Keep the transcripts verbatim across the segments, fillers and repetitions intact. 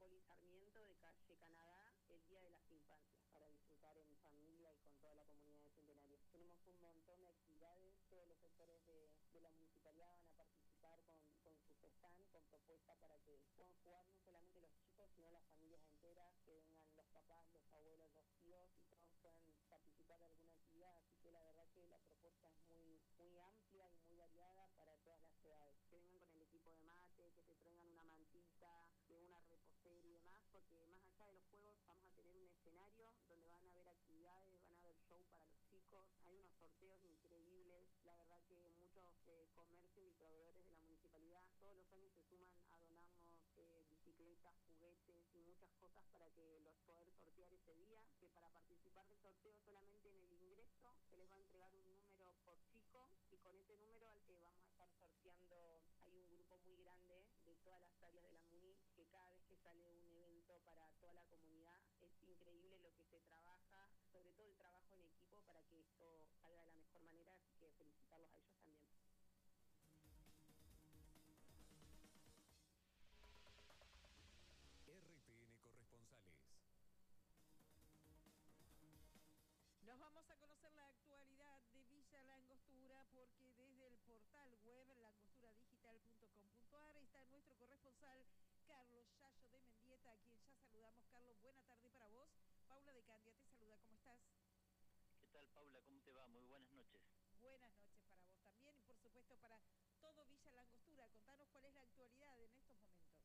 Poli Sarmiento de calle Canadá el Día de las Infancias, para disfrutar en familia y con toda la comunidad de Centenario. Tenemos un montón de actividades, todos los sectores de, de la municipalidad van a participar con, con sus stand, con propuestas para que puedan jugar no solamente los chicos, sino las familias enteras, que vengan los papás, los abuelos, los tíos y todos puedan participar de alguna actividad, así que la verdad que la propuesta es muy, muy amplia y muy variada para todas las edades. Que vengan con el equipo de mate, que te traigan una mantita, de una reposera y demás, porque más allá de los juegos vamos a tener un escenario donde van a haber actividades, van a haber show para los chicos, hay unos sorteos increíbles, la verdad que muchos eh, comercios y proveedores de la municipalidad todos los años se suman a donarnos eh, bicicletas, juguetes y muchas cosas para que los poder sortear ese día, que para participar del sorteo solamente en el ingreso se les va a entregar un número por chico y con ese número al que vamos a estar sorteando, hay un grupo muy grande de todas las áreas de la MUNI que cada vez que sale un evento para toda la comunidad es increíble lo que se trabaja, sobre todo el trabajo en equipo para que esto salga de la mejor manera, así que felicitarlos a ellos también. R T N Corresponsales. Nos vamos a conocer la actualidad de Villa La Angostura porque desde el portal web langostura digital punto com punto ar está nuestro corresponsal Carlos Yayo de Mendieta, a quien ya saludamos. Carlos, buena tarde para vos. Paula de Candia te saluda, ¿cómo estás? ¿Qué tal, Paula? ¿Cómo te va? Muy buenas noches. Buenas noches para vos también y por supuesto para todo Villa La Angostura. Contanos cuál es la actualidad en estos momentos.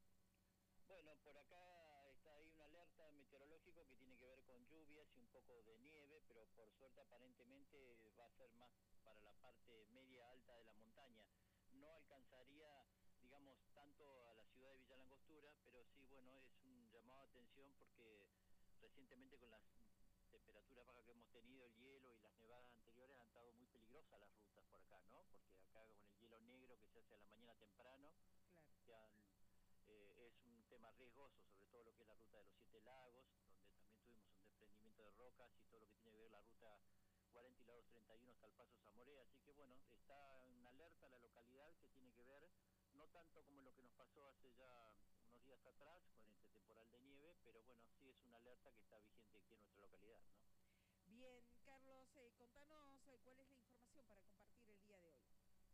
Bueno, por acá está ahí una alerta meteorológica que tiene que ver con lluvias y un poco de nieve, pero por suerte aparentemente va a ser más para la parte media alta de la montaña. No alcanzaría, digamos, tanto a la ciudad de Villa La Angostura, pero sí, bueno, es un llamado de atención porque recientemente con las temperaturas bajas que hemos tenido, el hielo y las nevadas anteriores han estado muy peligrosas las rutas por acá, ¿no? Porque acá con el hielo negro que se hace a la mañana temprano, claro. se han... Eh, es un tema riesgoso, sobre todo lo que es la ruta de los Siete Lagos, donde también tuvimos un desprendimiento de rocas y todo lo que tiene que ver la ruta cuarenta y la doscientos treinta y uno hasta el Paso Zamoré, así que bueno, está en alerta la localidad que tiene que ver, no tanto como lo que nos pasó hace ya unos días atrás con este temporal de nieve, pero bueno, sí es una alerta que está vigente aquí en nuestra localidad, ¿no? Bien, Carlos, eh, contanos eh, cuál es la información para compartir el día de hoy.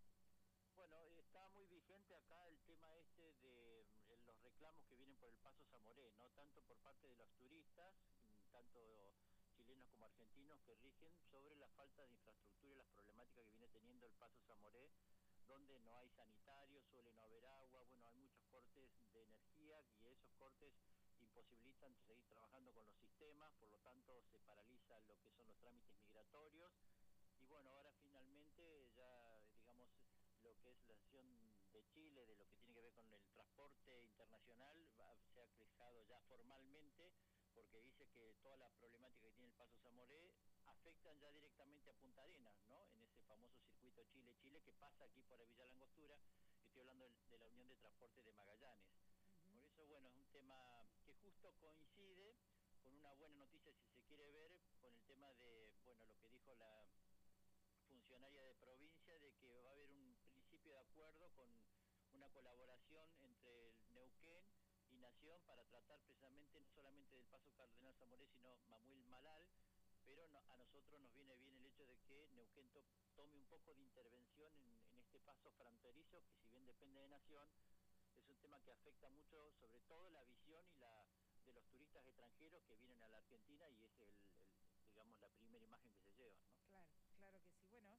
Bueno, está muy vigente acá el tema este de los reclamos que vienen por el Paso Zamoré, no tanto por parte de los turistas, tanto chilenos como argentinos, que rigen sobre la falta de infraestructura y las problemáticas que viene teniendo el Paso Zamoré, donde no hay sanitarios, suele no haber agua, bueno, hay muchos cortes de energía y esos cortes imposibilitan seguir trabajando con los sistemas, por lo tanto se paraliza lo que son los trámites migratorios. Y bueno, ahora finalmente ya, digamos, lo que es la acción de Chile, de lo que tiene que ver con el transporte internacional, va, se ha quejado ya formalmente, porque dice que toda la problemática que tiene el Paso Zamoré afectan ya directamente a Punta Arenas, ¿no? En ese famoso circuito Chile-Chile que pasa aquí por Villa La Angostura, estoy hablando de la Unión de Transporte de Magallanes. Uh-huh. Por eso, bueno, es un tema que justo coincide con una buena noticia, si se quiere ver, con el tema de, bueno, lo que dijo la funcionaria de provincia, de que va a haber un principio de acuerdo con una colaboración entre el Neuquén y Nación para tratar precisamente no solamente del Paso Cardenal Zamoré, sino Mamuil Malal, pero no, a nosotros nos viene bien el hecho de que Neuquén to, tome un poco de intervención en, en este paso fronterizo, que si bien depende de Nación, es un tema que afecta mucho, sobre todo la visión y la de los turistas extranjeros que vienen a la Argentina, y es el, el digamos, la primera imagen que se lleva, ¿no? Claro, claro que sí. Bueno,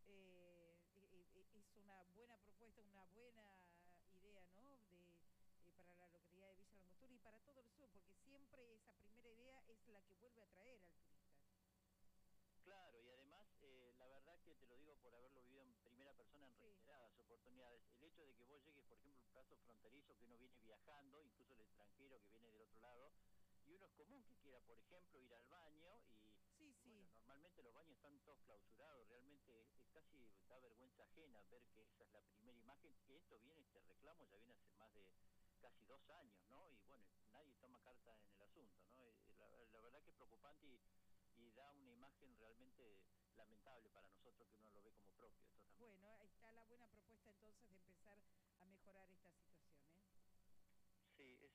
eh, eh, es una buena propuesta, una buena idea, ¿no? De, eh, para la localidad de Villa La Angostura y para todo el sur, porque siempre esa primera idea es la que vuelve a atraer al turista. Claro, y además, eh, la verdad que te lo digo por haberlo vivido en primera persona en reiteradas sí. oportunidades, el hecho de que vos llegues, por ejemplo, a un paso fronterizo, que uno viene viajando, incluso el extranjero que viene del otro lado, y uno es común que quiera, por ejemplo, ir al baño y, sí, y sí. bueno, normalmente los baños están todos clausurados, realmente es, es casi da vergüenza ajena ver que esa es la primera imagen, que esto viene, este reclamo ya viene hace más de casi dos años, ¿no? Y bueno, nadie toma carta en el asunto, ¿no? La, la verdad que es preocupante y y da una imagen realmente lamentable para nosotros que uno lo ve como propio. Esto también. Bueno, ahí está la buena propuesta entonces de empezar a mejorar esta situación, ¿eh? Sí, es,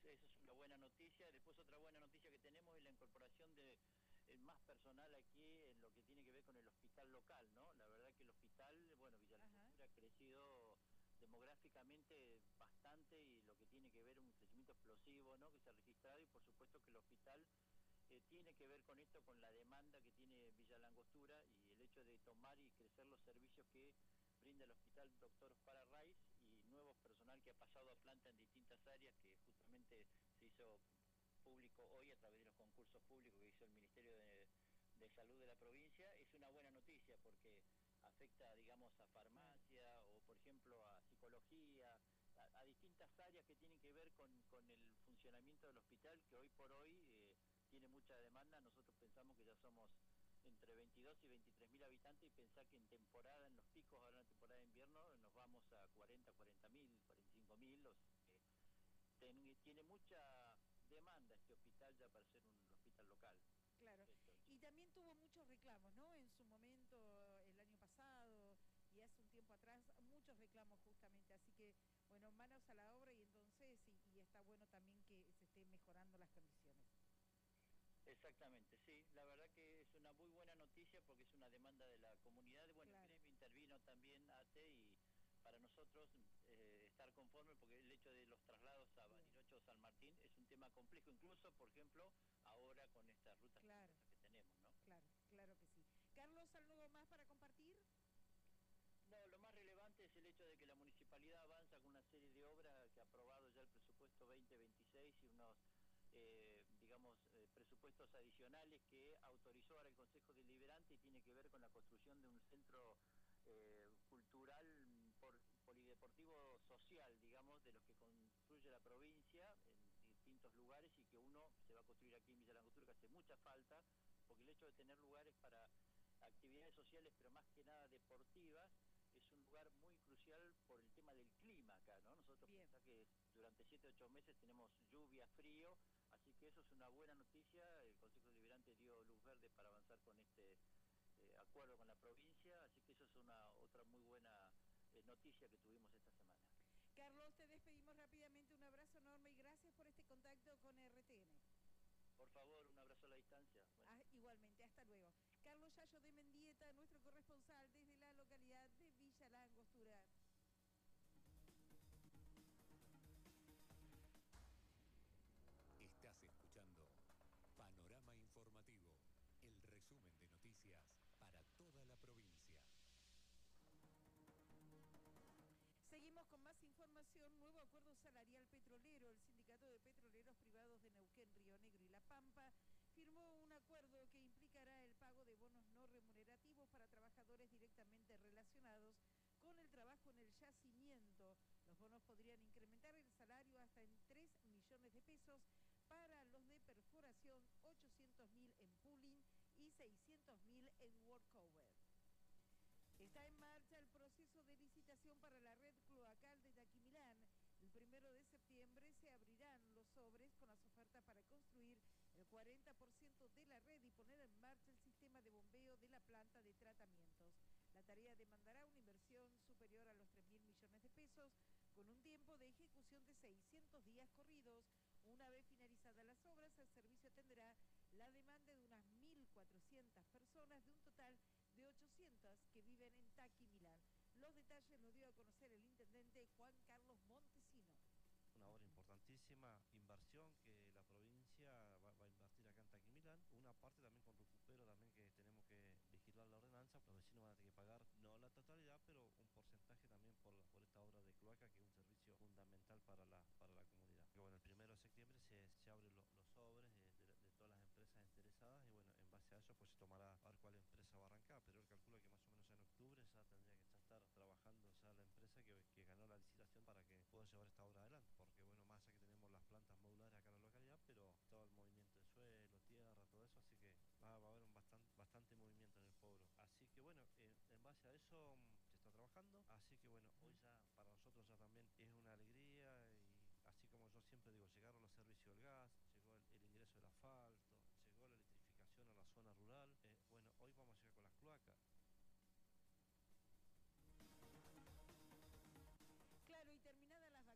eso es una buena noticia. Después otra buena noticia que tenemos es la incorporación de eh, más personal aquí en lo que tiene que ver con el hospital local, ¿no? La verdad que el hospital, bueno, Villa Langostura ha crecido demográficamente bastante y lo que tiene que ver un crecimiento explosivo, ¿no?, que se ha registrado, y por supuesto que el hospital eh, tiene que ver con esto, con la demanda que tiene Villa Langostura y el hecho de tomar y crecer los servicios que brinda el hospital doctor Oscar Arraiz y nuevos personal que ha pasado a planta en distintas áreas, que justamente se hizo público hoy a través de los concursos públicos que hizo el Ministerio de, de Salud de la provincia. Es una buena noticia porque afecta, digamos, a farmacia o, por ejemplo, a psicología, a, a distintas áreas que tienen que ver con, con el funcionamiento del hospital, que hoy por hoy eh, tiene mucha demanda. Nosotros pensamos que ya somos entre veintidós y veintitrés mil habitantes, y pensar que en temporada, en los picos, ahora en la temporada de invierno, nos vamos a cuarenta, cuarenta mil, cuarenta y cinco mil. Eh, ten, tiene mucha demanda este hospital ya para ser un hospital local. Claro, y también tuvo muchos reclamos, ¿no? En su momento, el año pasado y hace un tiempo atrás, muchos reclamos justamente, así que, bueno, manos a la obra, y entonces, y, y está bueno también que se estén mejorando las condiciones. Exactamente, sí, la verdad que es una muy buena noticia porque es una demanda de la comunidad. Bueno, claro. El gremio intervino también, A T E, y para nosotros eh, estar conforme, porque el hecho de los traslados a Bariloche o San Martín es un tema complejo, incluso, por ejemplo, ahora con estas rutas claro. que tenemos, ¿no? Claro, claro que sí. Carlos, ¿algo más para compartir? No, lo más relevante es el hecho de que la municipalidad avanza con una serie de obras, que ha aprobado ya el presupuesto veinte veintiséis y unos Eh, digamos, eh, presupuestos adicionales que autorizó ahora el Consejo Deliberante, y tiene que ver con la construcción de un centro eh, cultural por, polideportivo social, digamos, de los que construye la provincia en distintos lugares, y que uno se va a construir aquí en Villa Langostura, que hace mucha falta, porque el hecho de tener lugares para actividades sociales, pero más que nada deportivas, es un lugar muy crucial por el tema del clima acá, ¿no? Nosotros pensamos que durante siete, ocho meses tenemos lluvia, frío, así que eso es una buena noticia. El Consejo Deliberante dio luz verde para avanzar con este eh, acuerdo con la provincia, así que eso es una otra muy buena eh, noticia que tuvimos esta semana. Carlos, te despedimos rápidamente, un abrazo enorme y gracias por este contacto con R T N. Por favor, un abrazo a la distancia. Bueno. Ah, igualmente, hasta luego. Carlos Yayo de Mendieta, nuestro corresponsal desde la localidad de Villa Langostura. Estás escuchando Panorama Informativo, el resumen de noticias para toda la provincia. Seguimos con más información. Nuevo acuerdo salarial petrolero. El Sindicato de Petroleros Privados de Neuquén, Río Negro y La Pampa firmó un acuerdo que implicará el pago de bonos no remunerativos para trabajadores directamente relacionados con el trabajo en el yacimiento. Los bonos podrían incrementar el salario hasta en tres millones de pesos para los de perforación, ochocientos mil en pooling y seiscientos mil en workover. Está en marcha el proceso de licitación para la red cloacal de Taquimilán. El primero de septiembre se abrirán los sobres con las ofertas para construir el cuarenta por ciento de la red y poner en marcha el sistema de bombeo de la planta de tratamientos. La tarea demandará una inversión superior a los tres mil millones de pesos, con un tiempo de ejecución de seiscientos días corridos. Una vez finalizadas las obras, el servicio atenderá la demanda de unas mil cuatrocientas personas, de un total de ochocientas que viven en Taquimilán. Los detalles los dio a conocer el intendente Juan Carlos Montesino. Una obra importantísima, inversión que la provincia va, va a invertir acá en Taquimilán. Una parte también con recupero también, que tenemos que vigilar la ordenanza. Los vecinos van a tener que pagar, no la totalidad, pero un porcentaje también por, por esta obra de cloaca, que es un servicio fundamental para la, para la comunidad. Y bueno, el primero de septiembre se, se abren lo, los sobres de, de, de todas las empresas interesadas, y bueno, en base a eso pues se tomará a ver cuál empresa va a arrancar, pero yo calculo que más o menos en octubre ya tendría que ya estar trabajando ya la empresa que, que ganó la licitación para que pueda llevar esta obra adelante. Porque bueno, más allá que tenemos las plantas modulares acá en la localidad, pero todo el movimiento de suelo, tierra, todo eso, así que va, va a haber un bastante, bastante movimiento en el pueblo. Así que bueno, eh, en base a eso mmm, se está trabajando, así que bueno, hoy ya